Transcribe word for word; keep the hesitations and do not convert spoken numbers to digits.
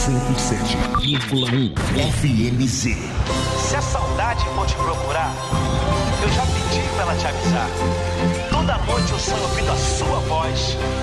cento e sete vírgula um F M Z. Se a saudade for te procurar, eu já pedi pra ela te avisar. Toda noite eu sonho ouvindo a sua voz.